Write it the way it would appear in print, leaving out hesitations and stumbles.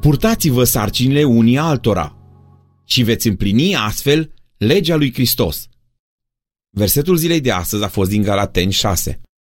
Purtați-vă sarcinile unii altora și veți împlini astfel legea lui Hristos. Versetul zilei de astăzi a fost din Galateni 6.